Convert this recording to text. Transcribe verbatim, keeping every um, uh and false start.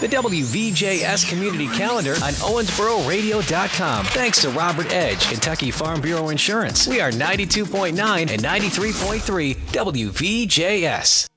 the W V J S Community Calendar on Owensboro Radio dot com. Thanks to Robert Edge, Kentucky Farm Bureau Insurance. We are ninety-two point nine and ninety-three point three W V J S.